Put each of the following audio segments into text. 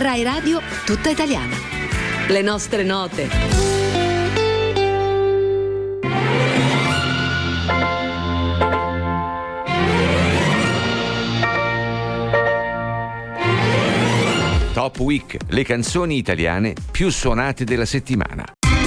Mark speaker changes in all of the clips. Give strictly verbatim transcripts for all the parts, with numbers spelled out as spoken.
Speaker 1: Rai Radio tutta italiana. Le nostre note.
Speaker 2: Top Week, le canzoni italiane più suonate della settimana.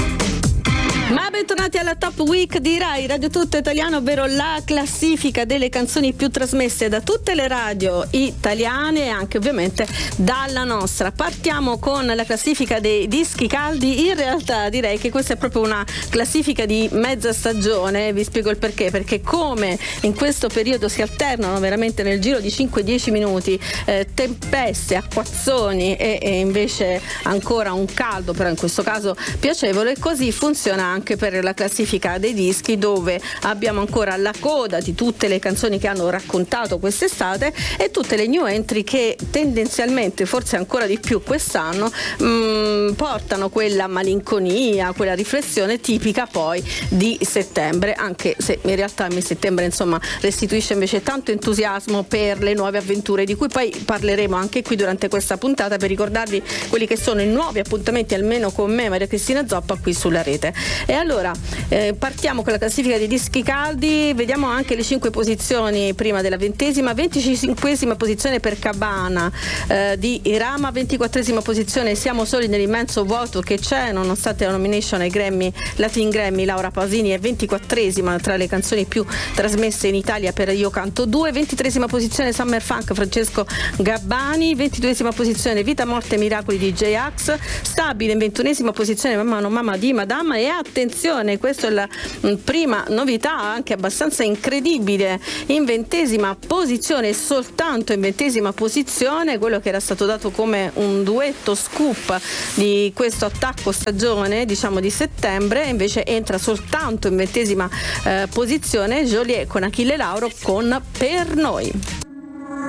Speaker 3: Ma bentornati alla Top Week di Rai Radio Tutto Italiano, ovvero la classifica delle canzoni più trasmesse da tutte le radio italiane e anche ovviamente dalla nostra. Partiamo con la classifica dei dischi caldi. In realtà direi che questa è proprio una classifica di mezza stagione, vi spiego il perché, perché come in questo periodo si alternano veramente nel giro di cinque dieci minuti eh, tempeste, acquazzoni e, e invece ancora un caldo, però in questo caso piacevole, così funziona anche per la classifica dei dischi, dove abbiamo ancora la coda di tutte le canzoni che hanno raccontato quest'estate e tutte le new entry che tendenzialmente, forse ancora di più quest'anno, mh, portano quella malinconia, quella riflessione tipica poi di settembre, anche se in realtà il settembre insomma restituisce invece tanto entusiasmo per le nuove avventure, di cui poi parleremo anche qui durante questa puntata, per ricordarvi quelli che sono i nuovi appuntamenti, almeno con me, Maria Cristina Zoppa, qui sulla rete. E allora eh, partiamo con la classifica dei dischi caldi, vediamo anche le cinque posizioni prima della ventesima. venticinquesima posizione per Cabana eh, di Irama, ventiquattresima posizione Siamo soli nell'immenso vuoto che c'è, nonostante la nomination ai Grammy, Latin Grammy, Laura Pausini è ventiquattresima tra le canzoni più trasmesse in Italia per Io canto due. ventitreesima posizione Summer Funk, Francesco Gabbani. ventiduesima posizione Vita, Morte e Miracoli di J-Ax. Stabile in ventunesima posizione Mamma no Mamma di Madama. E attenzione, questa è la mh, prima novità, anche abbastanza incredibile, in ventesima posizione, soltanto in ventesima posizione, quello che era stato dato come un duetto scoop di questo attacco stagione, diciamo di settembre, invece entra soltanto in ventesima eh, posizione Joliet con Achille Lauro con Per Noi.